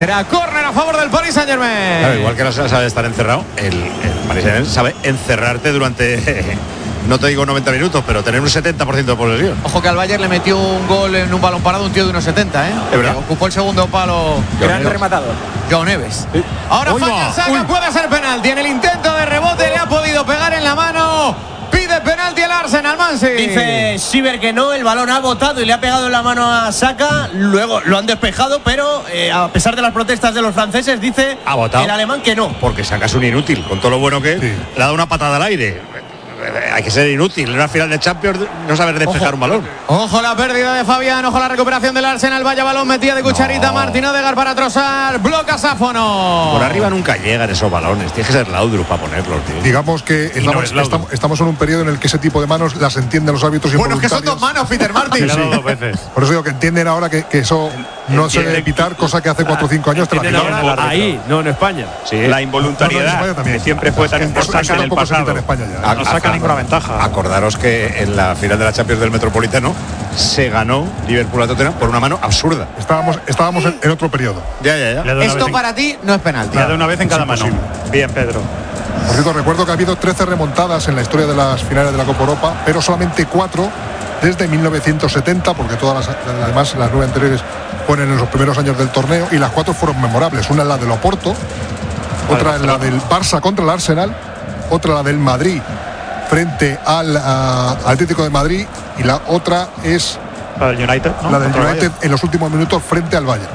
Era córner a favor del Paris Saint-Germain. Claro, igual que la sabe estar encerrado, el Paris Saint-Germain sabe encerrarte durante, no te digo 90 minutos, pero tener un 70% de posesión. Ojo que al Bayern le metió un gol en un balón parado un tío de unos 70, ¿eh? Es verdad. Ocupó el segundo palo. Gran rematador. João Neves. Sí. Ahora Uy, falla va. Saka, puede ser penalti. En el intento de rebote le ha podido pegar en la mano. Pide penalti el Arsenal, Mansi. Dice Schieber que no, el balón ha botado y le ha pegado en la mano a Saka. Luego lo han despejado, pero a pesar de las protestas de los franceses, dice ¿Ha botado? el alemán que no. Porque sacas un inútil, con todo lo bueno que es, le ha dado una patada al aire. Hay que ser inútil. En una final de Champions no saber despejar un balón. Ojo la pérdida de Fabián, ojo la recuperación del Arsenal. Vaya balón metida de cucharita. No. Martín Odegaard para Trossard. Bloca Sáfono. Por arriba nunca llegan esos balones. Tiene que ser Laudrup para ponerlos, tío. Digamos que estamos en un periodo en el que ese tipo de manos las entienden los árbitros Bueno, es que involuntarios. son dos manos, Peter Martin. Sí. Dos veces. Por eso digo que entienden ahora que eso no se debe evitar, cosa que hace 4 o 5 años te la Entienden quitaron. ahora ahí, no en España. Sí. La No, en involuntariedad, España también. que siempre fue tan Eso importante en el tampoco se quita pasado. en España ya. No saca ninguna ventaja. Acordaros que en la final de la Champions del Metropolitano se ganó Liverpool a Tottenham por una mano absurda. Estábamos en otro periodo. Ya. Le da una Esto vez en- para ti no es penalti. le da una vez en cada mano. Bien, Pedro. Por cierto, recuerdo que ha habido 13 remontadas en la historia de las finales de la Copa Europa, pero solamente 4 desde 1970, porque todas además las 9 anteriores fueron en los primeros años del torneo, y las 4 fueron memorables. Una es la del Oporto, otra es la del Barça contra el Arsenal, otra la del Madrid frente al Atlético de Madrid, y la otra es La del United, ¿no? la del Contra el United en los últimos minutos frente al Bayern.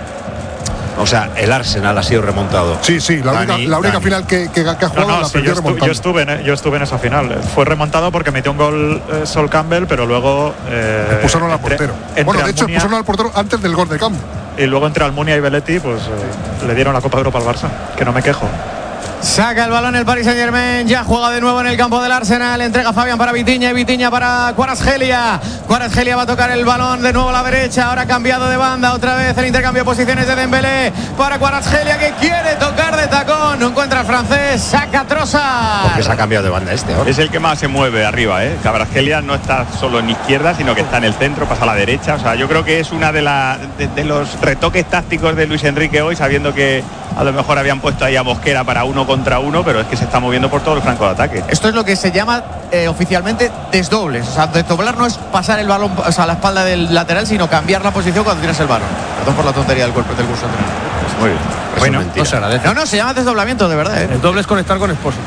O sea, el Arsenal ha sido remontado. Sí, la única Dani. final que ha jugado No, la sí, perdió remontando. yo estuve en esa final. Fue remontado porque metió un gol Sol Campbell, pero luego Expulsaron al portero. Bueno, de hecho, Almunia, expulsaron al portero antes del gol de campo. y luego entre Almunia y Belletti, pues le dieron la Copa de Europa al Barça, que no me quejo. Saca el balón el Paris Saint-Germain, ya juega de nuevo en el campo del Arsenal, entrega Fabián para Vitinha y Vitinha para Kvaratskhelia. Kvaratskhelia va a tocar el balón de nuevo a la derecha, ahora cambiado de banda, otra vez el intercambio de posiciones de Dembélé para Kvaratskhelia, que quiere tocar de tacón, no encuentra al francés, saca Trossard. Porque se ha cambiado de banda ahora. Es el que más se mueve arriba, ¿eh? Kvaratskhelia no está solo en izquierda, sino que está en el centro, pasa a la derecha. O sea, yo creo que es una de los retoques tácticos de Luis Enrique hoy, sabiendo que a lo mejor habían puesto ahí a Mosquera para 1 contra 1, pero es que se está moviendo por todo el flanco de ataque. Esto es lo que se llama oficialmente desdobles. O sea, desdoblar no es pasar el balón a la espalda del lateral, sino cambiar la posición cuando tienes el balón. Perdón por la tontería del curso entrenador. Muy bien. Bueno, mentira. no se agradece. No, se llama desdoblamiento, de verdad. El doble es conectar con esposo.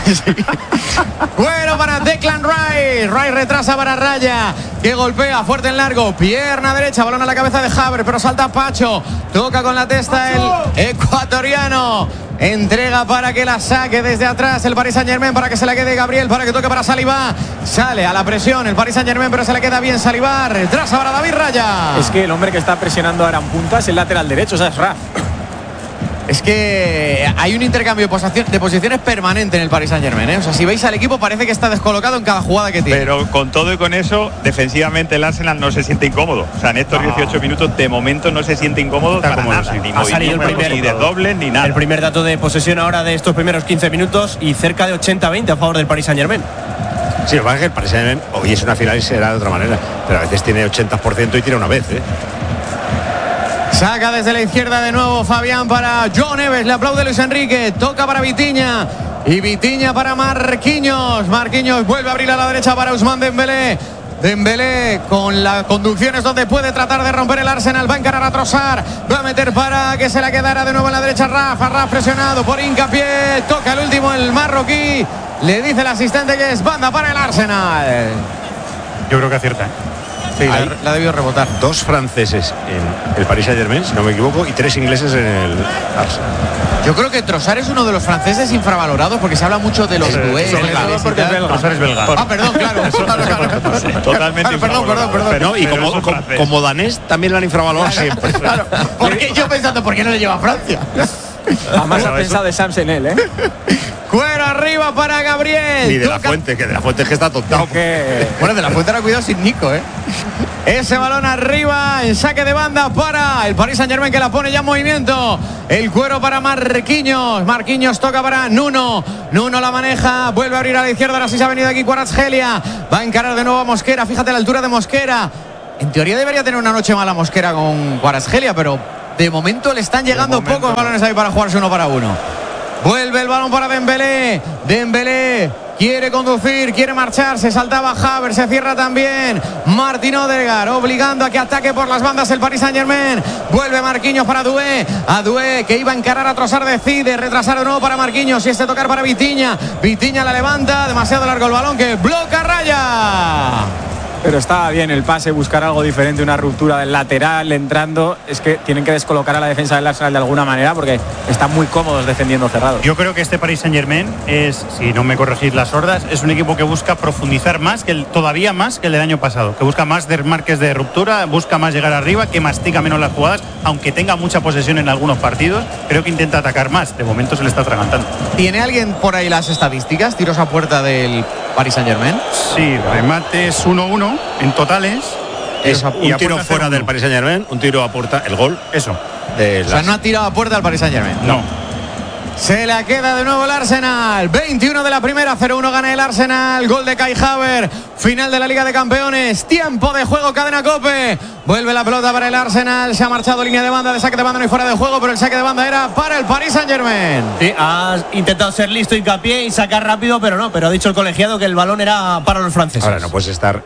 Bueno, para Declan Rice. Rice retrasa para Raya, que golpea fuerte en largo. Pierna derecha, balón a la cabeza de Havertz, pero salta Pacho. Toca con la testa el ecuatoriano. Entrega para que la saque desde atrás el Paris Saint-Germain, para que se la quede Gabriel, para que toque para Saliba. Sale a la presión el Paris Saint-Germain, pero se le queda bien Saliba. Retrasa para David Raya. Es que el hombre que está presionando ahora en punta es el lateral derecho, o sea, es Raf. Es que hay un intercambio de posiciones permanente en el Paris Saint-Germain, ¿eh? O sea, si veis al equipo parece que está descolocado en cada jugada que tiene. Pero con todo y con eso, defensivamente el Arsenal no se siente incómodo. O sea, en estos 18 minutos de momento no se siente incómodo para nada. Ni Ha salido el movimiento, primer, ni de doble, ni nada. El primer dato de posesión ahora de estos primeros 15 minutos y cerca de 80-20 a favor del Paris Saint-Germain. Sí, lo que pasa es que el Paris Saint-Germain hoy es una final y será de otra manera, pero a veces tiene 80% y tira una vez, ¿eh? Saca desde la izquierda de nuevo Fabián para João Neves, le aplaude Luis Enrique, toca para Vitinha y Vitinha para Marquinhos. Marquinhos vuelve a abrir a la derecha para Ousmane Dembélé. Dembélé con la conducción es donde puede tratar de romper el Arsenal, va a encarar a Trossard, va a meter para que se la quedara de nuevo en la derecha Rafa presionado por Hincapié, toca el último el marroquí, le dice el asistente que es banda para el Arsenal. Yo creo que acierta, ¿eh? Sí, la debió rebotar. 2 franceses en el Paris Saint-Germain, si no me equivoco, y 3 ingleses en el Arsenal. Yo creo que Trossard es uno de los franceses infravalorados porque se habla mucho de los duelos. Trossard es belga. Ah, perdón, claro. Totalmente Perdón. Pero, y como danés también lo han infravalorado siempre. Claro, porque yo pensando, ¿por qué no le lleva a Francia? Además ha pensado de Sam en él, ¿eh? Cuero arriba para Gabriel. Ni de la Fuente, que de la Fuente es que está tontado. Bueno, de la Fuente era cuidado sin Nico, ¿eh? Ese balón arriba, en saque de banda para el Paris Saint-Germain, que la pone ya en movimiento. El cuero para Marquinhos. Marquinhos toca para Nuno. Nuno la maneja, vuelve a abrir a la izquierda. Ahora sí se ha venido aquí Kvaratskhelia. Va a encarar de nuevo a Mosquera. Fíjate la altura de Mosquera. En teoría debería tener una noche mala Mosquera con Kvaratskhelia, pero de momento le están llegando pocos balones ahí para jugarse 1 para 1. Vuelve el balón para Dembélé. Dembélé quiere conducir, quiere marchar, se saltaba Havertz, se cierra también Martin Odegaard, obligando a que ataque por las bandas el Paris Saint-Germain. Vuelve Marquinhos para Doué, a Doué que iba a encarar a Trossard, decide retrasar de nuevo para Marquinhos y tocar para Vitinha. Vitinha la levanta, demasiado largo el balón que bloca raya. Pero estaba bien el pase, buscar algo diferente, una ruptura del lateral entrando. Es que tienen que descolocar a la defensa del Arsenal de alguna manera porque están muy cómodos defendiendo cerrado. Yo creo que este Paris Saint-Germain es, si no me corregís las sordas, es un equipo que busca profundizar más, todavía más que el del año pasado, que busca más desmarques de ruptura, busca más llegar arriba, que mastica menos las jugadas, aunque tenga mucha posesión en algunos partidos, creo que intenta atacar más. De momento se le está atragantando. ¿Tiene alguien por ahí las estadísticas? Tiros a puerta del Paris Saint-Germain. Sí, remates 1-1 en totales. Es un tiro fuera del Paris Saint-Germain, un tiro a puerta, el gol. Eso. O sea, no ha tirado a puerta al Paris Saint-Germain. No. Se la queda de nuevo el Arsenal. 21 de la primera, 0-1 gana el Arsenal. Gol de Kai Havertz. Final de la Liga de Campeones. Tiempo de juego, cadena COPE. Vuelve la pelota para el Arsenal. Se ha marchado línea de banda, de saque de banda no hay fuera de juego, pero el saque de banda era para el Paris Saint-Germain. Sí, ha intentado ser listo, hincapié y sacar rápido, pero no. Pero ha dicho el colegiado que el balón era para los franceses. Ahora no puedes estar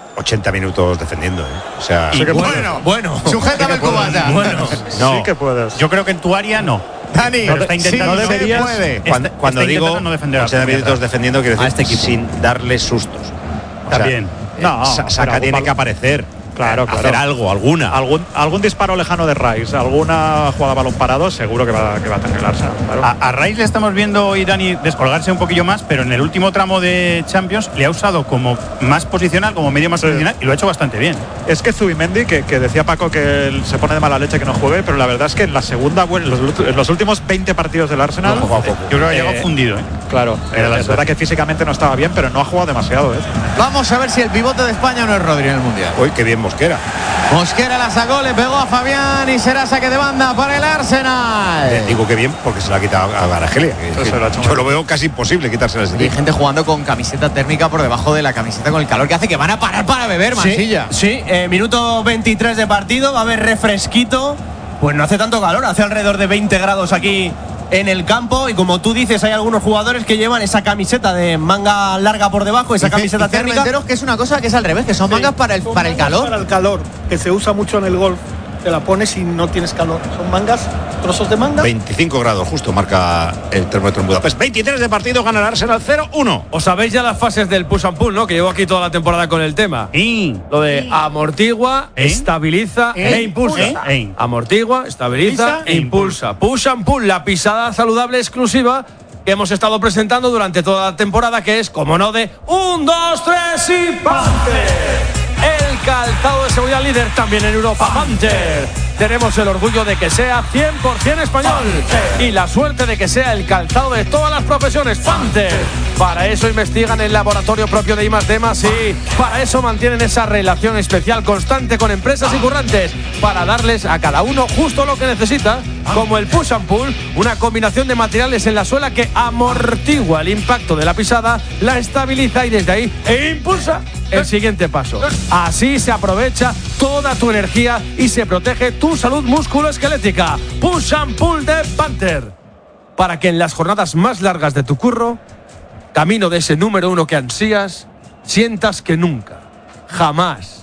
80 minutos defendiendo, ¿eh? O sea, Sí que bueno. Sujétame el cubata. Bueno. no. Sí que puedes. Yo creo que en tu área no. Dani, Pero está intentando sí, defender. puede. Cuando Está digo intentando no defender 80 minutos defendiendo, quiere decir este equipo. sin darle sustos. O sea, También. No, Saka pero tiene que aparecer. Claro. Hacer algo, alguna. Algún disparo lejano de Rice, alguna jugada a balón parado, seguro que va a tener el Arsenal. Claro. A Rice le estamos viendo hoy, Dani, descolgarse un poquillo más, pero en el último tramo de Champions le ha usado como más posicional, como medio más posicional, y lo ha hecho bastante bien. Es que Zubimendi, que decía Paco que él se pone de mala leche que no juegue, pero la verdad es que en la segunda, en los últimos 20 partidos del Arsenal, Yo creo que ha llegado fundido. claro, es verdad que físicamente no estaba bien, pero no ha jugado demasiado. Vamos a ver si el pivote de España no es Rodri en el Mundial. Uy, qué bien Mosquera. Mosquera la sacó, le pegó a Fabián y será saque de banda para el Arsenal. Digo que bien porque se la ha quitado a Garagelia. Yo lo veo casi imposible quitársela. Hay gente jugando con camiseta térmica por debajo de la camiseta con el calor que hace que van a parar para beber, Mansilla. Sí, minuto 23 de partido, va a haber refresquito. Pues no hace tanto calor, hace alrededor de 20 grados aquí en el campo, y como tú dices, hay algunos jugadores que llevan esa camiseta de manga larga por debajo, esa camiseta térmica. Que es una cosa que es al revés, que son mangas para el calor. Para el calor, que se usa mucho en el golf. Te la pones y no tienes calor. Son mangas, trozos de manga. 25 grados justo marca el termómetro en Budapest. 23 de partido, gana el Arsenal 0-1. Os sabéis ya las fases del push and pull, ¿no? Que llevo aquí toda la temporada con el tema. Lo de amortigua, estabiliza e impulsa. Amortigua, estabiliza e impulsa. Push and pull, la pisada saludable exclusiva que hemos estado presentando durante toda la temporada, que es, como no, de 1, 2, 3 y Panther. El calzado de seguridad líder también en Europa. Panther. Tenemos el orgullo de que sea 100% español y la suerte de que sea el calzado de todas las profesiones. Panther. Para eso investigan el laboratorio propio de I+D+, y para eso mantienen esa relación especial constante con empresas y currantes, para darles a cada uno justo lo que necesita, como el push and pull, una combinación de materiales en la suela que amortigua el impacto de la pisada, la estabiliza y desde ahí impulsa el siguiente paso. Así se aprovecha toda tu energía y se protege tu salud musculoesquelética. Push and pull de Panther, para que en las jornadas más largas de tu curro, camino de ese número 1 que ansías, sientas que nunca, jamás,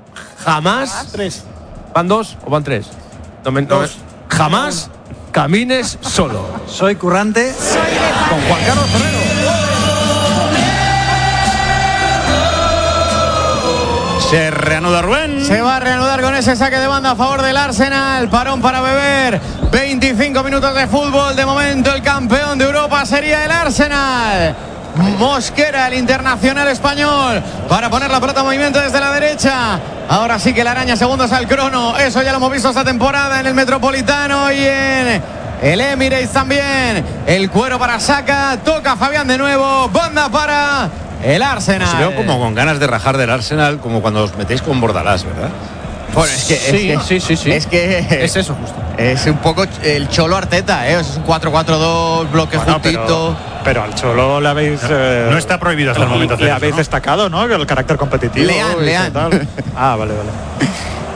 Tres. ¿van 2 o van 3? Jamás camines solo. Soy currante Con Juan Carlos Ferrero. Se reanuda Rubén. Se va a reanudar con ese saque de banda a favor del Arsenal. Parón para beber. 25 minutos de fútbol. De momento el campeón de Europa sería el Arsenal. Mosquera, el internacional español, para poner la pelota en movimiento desde la derecha. Ahora sí que la araña segundos al crono. Eso ya lo hemos visto esta temporada en el Metropolitano y en el Emirates también. El cuero para Saka. Toca Fabián de nuevo. Banda para el Arsenal. Os veo como con ganas de rajar del Arsenal, como cuando os metéis con Bordalás, ¿verdad? Bueno, es que sí. Es que es eso justo. Es un poco el Cholo Arteta, ¿eh? Es un 4-4-2, bloque justito. Pero al Cholo le habéis... no está prohibido hasta el momento. Le habéis destacado, ¿no? El carácter competitivo. Lean. Vale.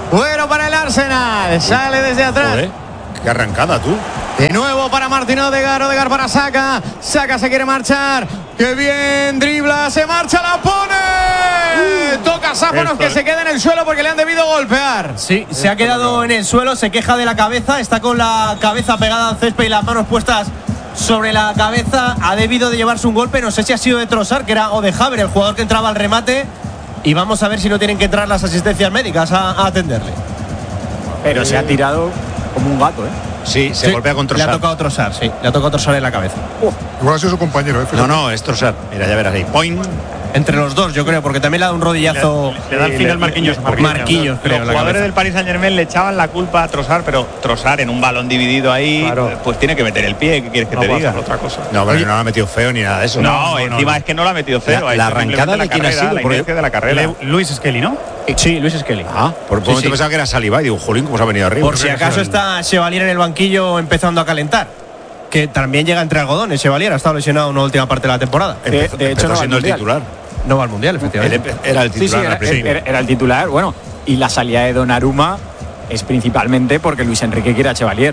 Bueno para el Arsenal. Sale desde atrás. Joder, qué arrancada tú. De nuevo para Martín Odegaard. Odegaard para Saka. Saka se quiere marchar. ¡Qué bien! Dribla, se marcha, la pone. Toca Sáfonos que se queda en el suelo porque le han debido golpear. Sí, se ha quedado en el suelo, se queja de la cabeza. Está con la cabeza pegada al césped y las manos puestas sobre la cabeza. Ha debido de llevarse un golpe. No sé si ha sido de Trossard, que era, o de Haver, el jugador que entraba al remate. Y vamos a ver si no tienen que entrar las asistencias médicas a atenderle. Pero se ha tirado como un gato, ¿eh? Sí, se golpea con Trossard. Le ha tocado Trossard, sí. Le ha tocado Trossard en la cabeza. Igual ha sido su compañero, ¿eh? No, es Trossard. Mira, ya verás ahí. Point. Entre los dos, yo creo, porque también le ha dado un rodillazo. Le da al final Marquinhos. Marquinhos, creo. Los jugadores del Paris Saint-Germain le echaban la culpa a Trossard, pero Trossard en un balón dividido ahí, claro, pues tiene que meter el pie. ¿Qué quieres que te diga? Otra cosa. No, pero no lo ha metido feo ni nada de eso. No, encima es que no lo ha metido feo. La arrancada de quién ha sido, la inercia de la carrera. Luis Skelly, ¿no? Sí, Luis Skelly. Por un momento pensaba que era Saliba y digo, jolín, cómo se ha venido arriba. Por si acaso está Chevalier en el banquillo empezando a calentar. Que también llega entre algodones. Chevalier ha estado lesionado en una última parte de la temporada. De hecho, no siendo el titular. No va al mundial, efectivamente. Era el titular al principio. Era el titular, bueno. Y la salida de Donnarumma es principalmente porque Luis Enrique quiere a Chevalier.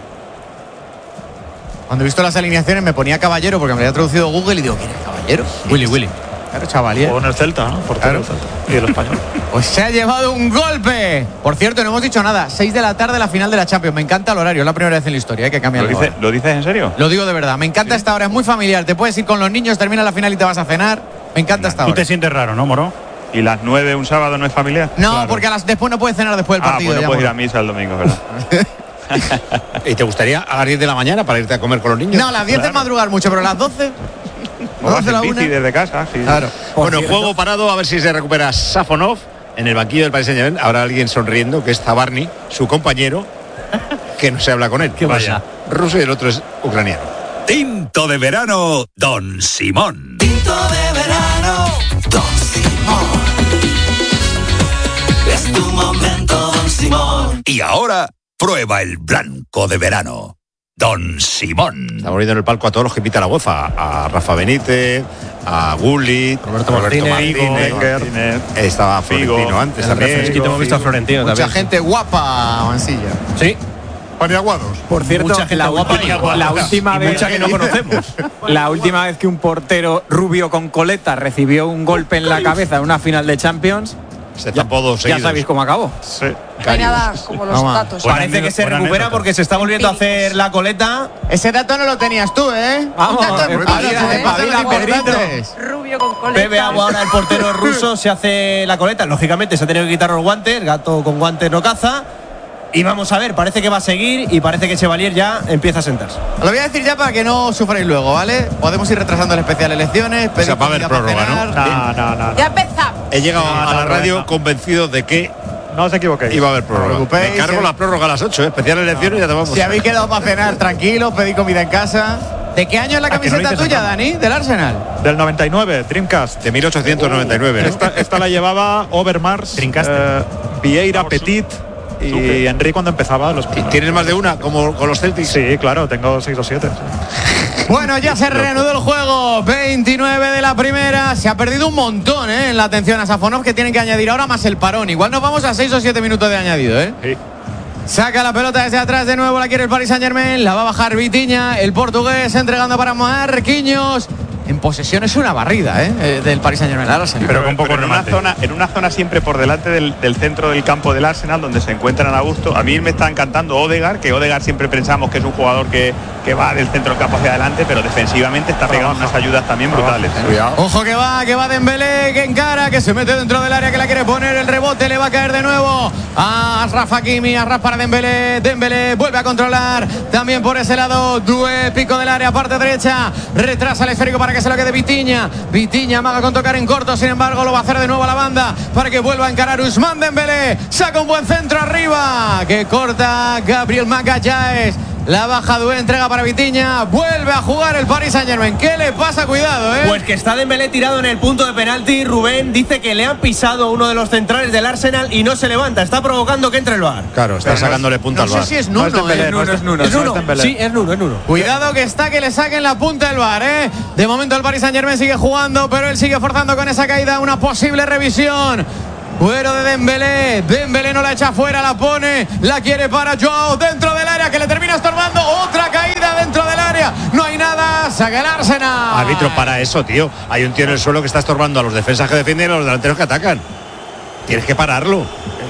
Cuando he visto las alineaciones me ponía Caballero porque me había traducido Google y digo, ¿quién es Caballero? Willy. Claro, Chavalier. O en el Celta, ¿no? Por claro. Celta. Y el español. Pues se ha llevado un golpe. Por cierto, no hemos dicho nada. 6 de la tarde la final de la Champions. Me encanta el horario. Es la primera vez en la historia. Hay que cambiar. ¿Lo dices en serio? Lo digo de verdad. Me encanta esta hora. Es muy familiar. Te puedes ir con los niños, termina la final y te vas a cenar. Me encanta esta hora. Tú te sientes raro, ¿no, Moro? ¿Y las 9 un sábado no es familiar? No, Claro. porque después no puedes cenar después del partido. Pues no puedes ir a misa el domingo, ¿verdad? ¿Y te gustaría a las 10 de la mañana para irte a comer con los niños? No, a las 10 es madrugar mucho, pero a las 12. No vas en bici desde casa, sí. Claro. Bueno, juego parado, a ver si se recupera Safonov en el banquillo del Paris Saint-Germain. Habrá alguien sonriendo, que es Zabarny, su compañero, que no se habla con él. ¿Qué pasa? Ruso y el otro es ucraniano. Tinto de verano, Don Simón. Tinto de verano, Don Simón. Es tu momento, Don Simón. Y ahora, prueba el blanco de verano, Don Simón. Estamos viendo en el palco a todos los que invita la UEFA, a Rafa Benítez, a Gullit, Roberto Martínez, estaba Florentino antes también. Hemos visto a Florentino Mucha también. gente guapa, Mansilla. Sí. Paniaguados. Por cierto, Mucha gente guapa la última vez mucha que no conocemos. La última vez que un portero rubio con coleta recibió un golpe en la cabeza en una final de Champions, Se zampó dos ya seguidos. sabéis cómo acabó. Sí. No hay nada como los datos. Parece que se recupera porque se está volviendo a hacer la coleta. Ese dato no lo tenías tú, ¿eh? Vamos, Un dato espabila, Pedrito. Rubio con coleta. Bebe agua ahora el portero ruso, se hace la coleta. Lógicamente se ha tenido que quitar los guantes. El gato con guantes no caza. Y vamos a ver, parece que va a seguir y parece que Chevalier ya empieza a sentarse. Lo voy a decir ya para que no sufráis luego, ¿vale? Podemos ir retrasando el especial elecciones. O sea, va a haber prórroga, ¿no? No. Ya empezamos. He llegado a la radio convencido de que No os equivoquéis. iba a haber prórroga. No os preocupéis, Me cargo la prórroga a las 8, especial elecciones y ya te vamos. Si habéis quedado para cenar, tranquilos, pedid comida en casa. ¿De qué año es la que no camiseta dices tuya, nada. Dani? ¿Del Arsenal? Del 99, Dreamcast. De 1899, ¿no? Esta la llevaba Overmars, Dreamcaster. Vieira, Petit y Henry cuando empezaba los primeros. ¿Tienes más de una, como con los Celtics? Sí, claro, tengo 6 o 7. Bueno, ya se reanudó el juego. 29 de la primera. Se ha perdido un montón, en la atención a Safonov, que tienen que añadir ahora más el parón. Igual nos vamos a 6 o 7 minutos de añadido, Sí. Saca la pelota desde atrás de nuevo, la quiere el Paris Saint-Germain, la va a bajar Vitinha, el portugués entregando para Marquinhos. En posesión es una barrida, del Paris Saint-Germain al Arsenal. Pero con poco en una zona siempre por delante del centro del campo del Arsenal, donde se encuentran a gusto. A mí me está encantando Odegaard, que Odegaard siempre pensamos que es un jugador que va del centro del campo hacia adelante, pero defensivamente está pegando unas ayudas también brutales. Ojo que va Dembélé, que encara, que se mete dentro del área, que la quiere poner, el rebote le va a caer de nuevo a Achraf Hakimi, Achraf para Dembélé, Dembélé vuelve a controlar, también por ese lado, Doué, pico del área, parte derecha, retrasa el esférico para que se lo quede Vitinha, Vitinha amaga con tocar en corto, sin embargo lo va a hacer de nuevo a la banda, para que vuelva a encarar Ousmane Dembélé, saca un buen centro arriba, que corta Gabriel Magalhaes. La baja Doué, entrega para Vitinha. Vuelve a jugar el Paris Saint-Germain. ¿Qué le pasa? Cuidado, Pues que está Dembélé tirado en el punto de penalti. Rubén dice que le han pisado uno de los centrales del Arsenal y no se levanta. Está provocando que entre el VAR. Claro, está sacándole punta al No VAR. sé si es Nuno, Es Nuno. Sí, es Nuno. Cuidado que está, que le saquen la punta del VAR, De momento el Paris Saint-Germain sigue jugando, pero él sigue forzando con esa caída una posible revisión Fuera de Dembélé. Dembélé no la echa fuera, la pone. La quiere para Joao dentro del área, que le termina estorbando. Otra caída dentro del área. No hay nada. Saca el Arsenal. Árbitro, para eso, tío. Hay un tío en el suelo que está estorbando a los defensas que defienden y a los delanteros que atacan. Tienes que pararlo.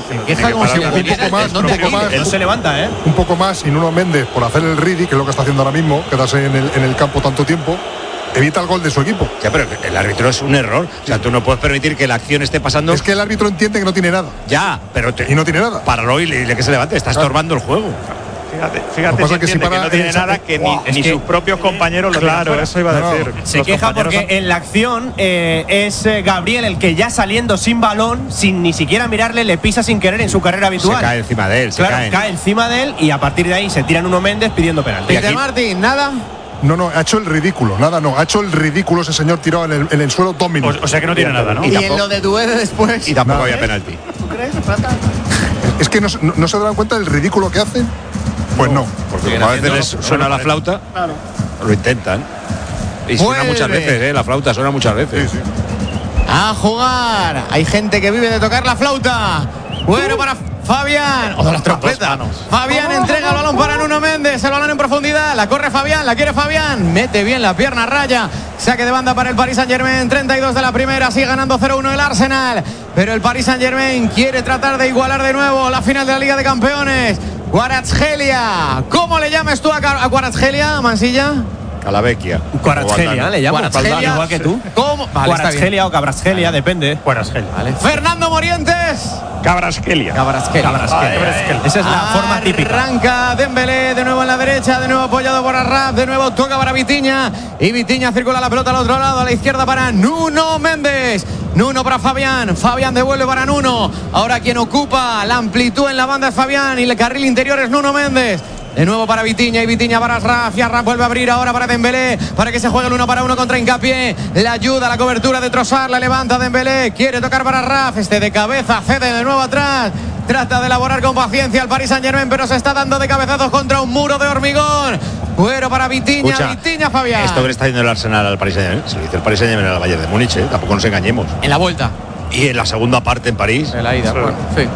Él se levanta, ¿eh? Un poco más, y Nuno Méndez, por hacer el ridículo, que es lo que está haciendo ahora mismo, quedarse en el campo tanto tiempo, evita el gol de su equipo. Ya, pero el árbitro es un error. O sea, tú no puedes permitir que la acción esté pasando. Es que el árbitro entiende que no tiene nada. Ya, pero y no tiene nada. Páralo y dile que se levante. Está estorbando el juego. Fíjate si que no tiene nada, que ni sus propios compañeros lo Claro, eso iba a decir. Se queja porque en la acción es Gabriel el que ya saliendo sin balón, sin ni siquiera mirarle, le pisa sin querer en su carrera habitual. Se cae encima de él. Cae encima de él y a partir de ahí se tira Nuno Méndez pidiendo penalti. Peter Martin, nada. No, ha hecho el ridículo, nada, no. Ha hecho el ridículo ese señor tirado en el suelo 2 minutos. O sea que no tiene nada, ¿no? Y en lo de Dué después. Y tampoco había penalti. ¿Tú crees, Plata? Es que no se dan cuenta del ridículo que hacen. Pues no. Porque a veces les suena la flauta. Claro. Lo intentan. Y suena muchas veces, la flauta suena muchas veces. Sí. A jugar. Hay gente que vive de tocar la flauta. Bueno para Fabián. O de las trompetas. Fabián entrega el balón para Nuno Méndez. El balón en profundidad. La corre Fabián. La quiere Fabián. Mete bien la pierna, raya. Saque de banda para el Paris Saint-Germain. 32 de la primera. Sigue ganando 0-1 el Arsenal. Pero el Paris Saint-Germain quiere tratar de igualar de nuevo la final de la Liga de Campeones. Kvaratskhelia. ¿Cómo le llamas tú a Kvaratskhelia, Mansilla? Calavecchia. Kvaratskhelia, le llamo. Kvaratskhelia, igual que tú. ¿Cómo? Vale, Kvaratskhelia o Kvaratskhelia, depende. Kvaratskhelia. Vale. Fernando Morientes. Cabrasquelia. Esa es la forma típica. Arranca Dembélé de nuevo en la derecha, de nuevo apoyado por Arraf, de nuevo toca para Vitinha y Vitinha circula la pelota al otro lado, a la izquierda para Nuno Méndez. Nuno para Fabián, Fabián devuelve para Nuno. Ahora quien ocupa la amplitud en la banda es Fabián y el carril interior es Nuno Méndez. De nuevo para Vitinha y Vitinha para Arraf y Arraf vuelve a abrir ahora para Dembélé para que se juegue el 1 para 1 contra Hincapié. Le ayuda la cobertura de Trossard, la levanta Dembélé, quiere tocar para Arraf, de cabeza, cede de nuevo atrás. Trata de elaborar con paciencia al Paris Saint-Germain, pero se está dando de cabezazos contra un muro de hormigón. Fuero para Vitinha. Escucha, Vitinha, Fabián. Esto que le está haciendo el Arsenal al Paris Saint-Germain, se lo dice el Paris Saint-Germain al Bayern de Múnich, tampoco nos engañemos. En la vuelta. Y en la segunda parte en París. En la ida, bueno, sí.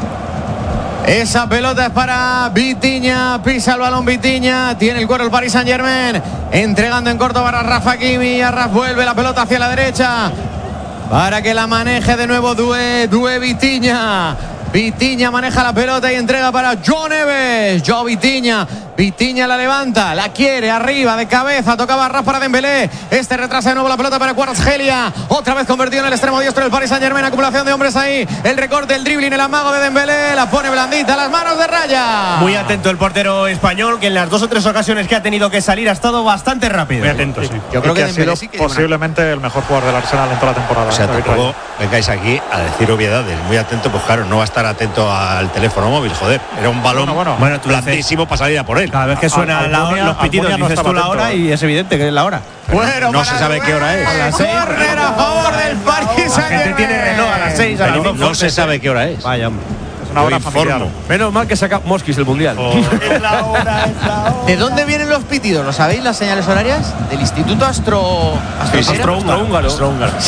Esa pelota es para Vitinha, pisa el balón Vitinha, tiene el cuero el Paris Saint-Germain, entregando en corto para Rafa Hakimi. Arraf vuelve la pelota hacia la derecha para que la maneje de nuevo Dué Vitinha. Vitinha maneja la pelota y entrega para Joao Neves. Joao Vitinha. Vitinha la levanta, la quiere arriba de cabeza, tocaba Arraf para Dembélé. Retrasa de nuevo la pelota para Kvaratskhelia. Otra vez convertido en el extremo diestro del Paris Saint-Germain. Acumulación de hombres ahí. El recorte, el dribbling, el amago de Dembélé. La pone blandita, las manos de raya. Muy atento el portero español, que en las 2 o 3 ocasiones que ha tenido que salir ha estado bastante rápido. Muy atento, sí. Yo creo que ha sido posiblemente el mejor jugador del Arsenal en toda la temporada. O sea, tampoco vengáis aquí a decir obviedades. Muy atento, pues claro, no va a estar atento al teléfono móvil, joder. Era un balón bueno, blandísimo para salir a por él. Cada vez que suena los pitidos dices tú la hora y es evidente que es la hora. Bueno, no se sabe qué hora es. A las 6. Correr a favor del Paris Saint-Germain. La gente tiene reloj a las 6. No se sabe qué hora es. Vaya, hombre. Es una hora familiar. Menos mal que saca Mosquis el mundial. Es la hora. ¿De dónde vienen los pitidos? ¿Lo sabéis, las señales horarias? Del Instituto Astrohúngaro.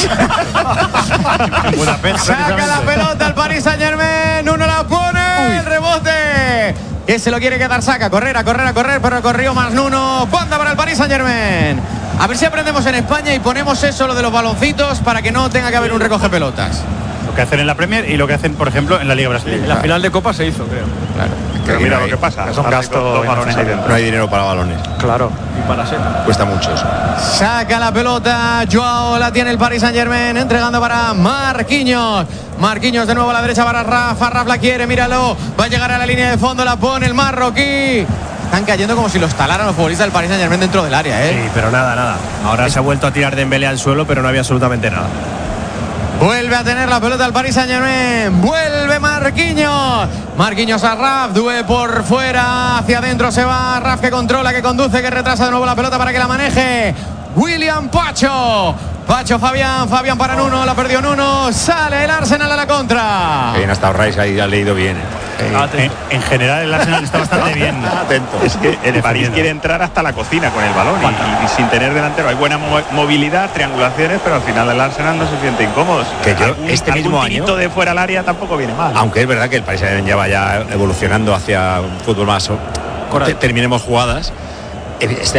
Saca la pelota al Paris Saint-Germain. Uno la pone. El rebote. Que se lo quiere quedar, saca. Correr, pero corrió más Nuno. Banda para el Paris Saint-Germain. A ver si aprendemos en España y ponemos eso, lo de los baloncitos, para que no tenga que haber un recoge pelotas. Lo que hacen en la Premier y lo que hacen, por ejemplo, en la Liga Brasileña. En la final de Copa se hizo, creo. Claro. Pero mira lo que pasa. Es un gasto. No hay dinero para balones. Claro. Y para ser. Cuesta mucho eso. Saca la pelota, Joao, la tiene el Paris Saint-Germain, entregando para Marquinhos. Marquinhos de nuevo a la derecha para Rafa. Rafa la quiere, míralo. Va a llegar a la línea de fondo, la pone el marroquí. Están cayendo como si los talaran los futbolistas del Paris Saint-Germain dentro del área, ¿eh? Sí, pero nada. Ahora se ha vuelto a tirar Dembélé al suelo, pero no había absolutamente nada. Vuelve a tener la pelota el Paris Saint-Germain. Vuelve Marquinhos. Marquinhos a Raf. Dué por fuera. Hacia adentro se va. Raf que controla, que conduce, que retrasa de nuevo la pelota para que la maneje William Pacho. Pacho Fabián para Nuno, la perdió Nuno, sale el Arsenal a la contra. Bien, ha estado Rice ahí, ha leído bien. En general el Arsenal está bastante bien. Atento. Es que el París quiere entrar hasta la cocina con el balón y sin tener delantero. Hay buena movilidad, triangulaciones, pero al final el Arsenal no se siente incómodo. Que yo este mismo año de fuera al área tampoco viene mal. Aunque es verdad que el Paris Saint-Germain ya vaya evolucionando hacia un fútbol más terminemos jugadas. Este